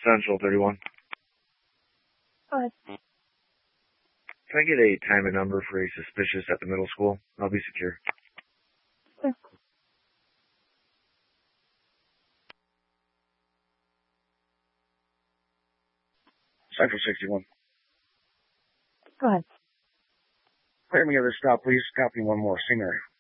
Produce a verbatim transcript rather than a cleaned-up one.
Central thirty-one. Go ahead. Can I get a time and number for a suspicious at the middle school? I'll be secure. Sure. Central sixty-one. Go ahead. Clear me of this stop, please. Copy one more. Singer.